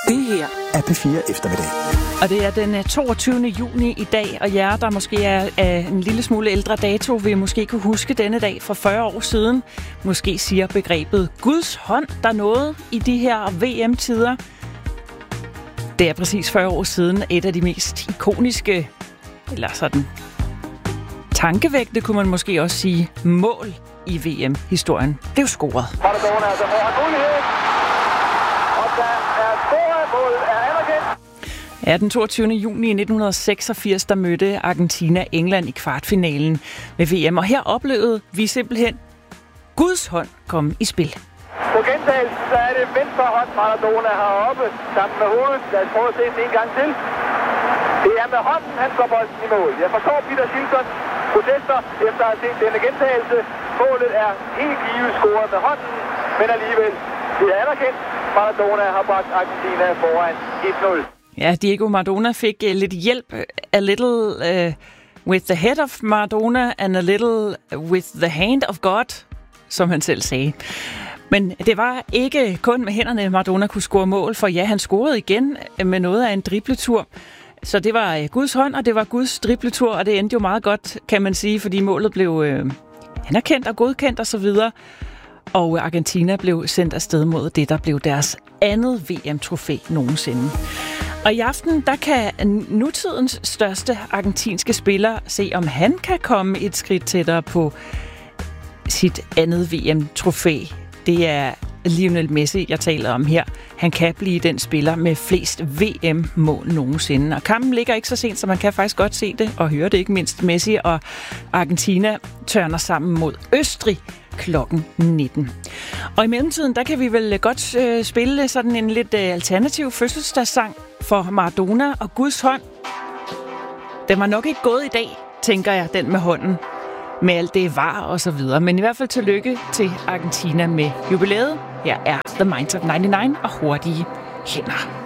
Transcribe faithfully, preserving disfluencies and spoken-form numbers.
Det her er P fire Eftermiddag. Og det er den toogtyvende juni i dag, og jer, der måske er af en lille smule ældre dato, vil måske kunne huske denne dag for fyrre år siden. Måske siger begrebet Guds hånd der noget i de her V M-tider. Det er præcis fyrre år siden et af de mest ikoniske, eller sådan tankevægte, kunne man måske også sige, mål i V M-historien. Det er jo scoret. Maradona altså får en mulighed, og der er scoret, målet er anerkendt. Ja, den toogtyvende juni nitten seksogfirs, der mødte Argentina England i kvartfinalen ved V M, og her oplevede vi simpelthen Guds hånd komme i spil. På gentagelsen, så er det venstre hånd, Maradona har oppe sammen med hovedet. Lad os prøve at se den en gang til. Det er med hånden, han slår bolden i mål. Jeg forstår Peter Shilton protester efter at have set denne gentagelse. Målet er helt givet scoret med hånden, men alligevel det er anerkendt. Maradona har bragt Argentina foran et nul. Ja, Diego Maradona fik uh, lidt hjælp. A little uh, with the head of Maradona and a little with the hand of God, som han selv sagde. Men det var ikke kun med hænderne, Maradona kunne score mål, for ja, han scorede igen med noget af en dribletur. Så det var Guds hånd, og det var Guds dribletur, og det endte jo meget godt, kan man sige, fordi målet blev øh, anerkendt og godkendt og så videre. Og Argentina blev sendt afsted mod det, der blev deres andet V M-trofæ nogensinde. Og i aften, der kan nutidens største argentinske spiller se, om han kan komme et skridt tættere på sit andet V M-trofæ. Det er Lionel Messi, jeg taler om her. Han kan blive den spiller med flest V M-mål nogensinde. Og kampen ligger ikke så sent, så man kan faktisk godt se det og høre det, ikke mindst. Messi og Argentina tørner sammen mod Østrig klokken nitten. Og i mellemtiden, der kan vi vel godt øh, spille sådan en lidt øh, alternativ fødselsdagssang for Maradona og Guds hånd. Den var nok ikke gået i dag, tænker jeg, den med hånden. Med alt det var og så videre. Men i hvert fald tillykke til Argentina med jubilæet. Her er The Minds of nioghalvfems og hurtige hænder.